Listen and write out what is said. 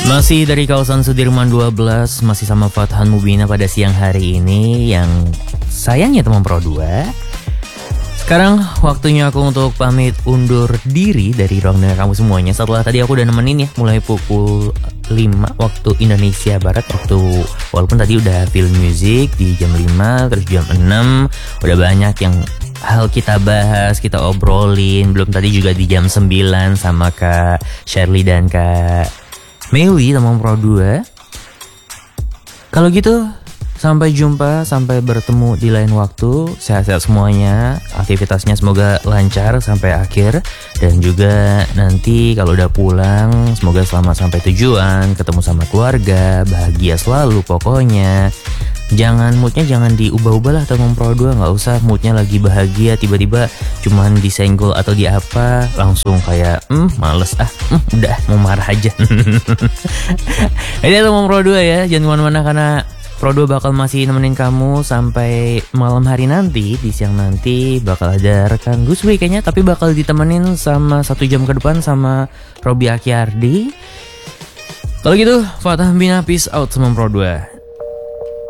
Masih dari kawasan Sudirman 12, masih sama Fathan Mubina pada siang hari ini yang sayangnya teman Pro 2. Sekarang waktunya aku untuk pamit undur diri dari ruang dengar kamu semuanya. Setelah tadi aku udah nemenin ya mulai pukul 5 waktu Indonesia Barat, walaupun tadi udah film music di jam 5 terus jam 6 udah banyak yang hal kita bahas, kita obrolin. Belum tadi juga di jam 9 sama Kak Shirley dan Kak Mewi teman Pro 2. Kalau gitu sampai jumpa, sampai bertemu di lain waktu. Sehat-sehat semuanya, aktivitasnya semoga lancar sampai akhir. Dan juga nanti kalau udah pulang, semoga selamat sampai tujuan, ketemu sama keluarga, bahagia selalu pokoknya. Moodnya jangan diubah-ubah lah teman Pro 2. Gak usah moodnya lagi bahagia tiba-tiba cuman disenggol atau di apa langsung kayak males udah mau marah aja. Ini teman Pro 2 ya, jangan kemana-mana karena Pro 2 bakal masih nemenin kamu sampai malam hari nanti. Di siang nanti bakal ada rekan Guswi kayaknya, tapi bakal ditemenin sama 1 jam ke depan sama Robi Akiardi. Kalau gitu, Fatah Bina peace out sama Pro 2.